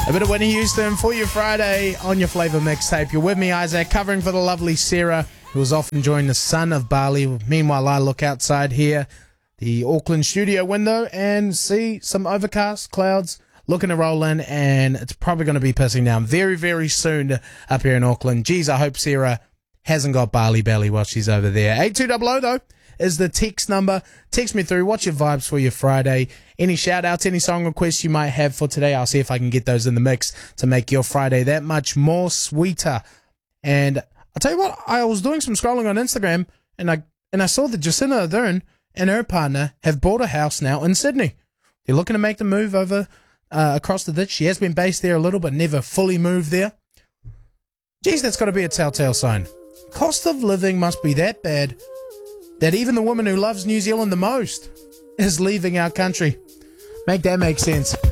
A bit of Whitney Houston for your Friday on your Flavour Mixtape. You're with me, Isaac, covering for the lovely Sarah, who was off enjoying the sun of Bali. Meanwhile, I look outside here, the Auckland studio window, and see some overcast clouds looking to roll in, and it's probably going to be pissing down very, very soon up here in Auckland. Geez, I hope Sarah hasn't got Bali belly while she's over there. 8200 though is the text number. Text me through. What's your vibes for your Friday? Any shout outs, any song requests you might have for today? I'll see if I can get those in the mix to make your Friday that much more sweeter. And I'll tell you what, I was doing some scrolling on Instagram, and I saw that Jacinda Ardern and her partner have bought a house now in Sydney. They're looking to make the move over across the ditch. She has been based there a little, but never fully moved there. Geez, that's got to be a telltale sign. Cost of living must be that bad that even the woman who loves New Zealand the most is leaving our country. Make that make sense.